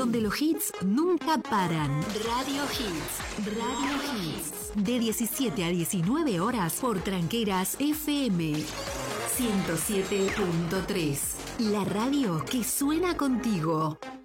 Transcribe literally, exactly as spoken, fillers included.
donde los hits nunca paran. Radio Hits, Radio Hits. De diecisiete a diecinueve horas por Tranqueras F M ciento siete punto tres. La radio que suena contigo.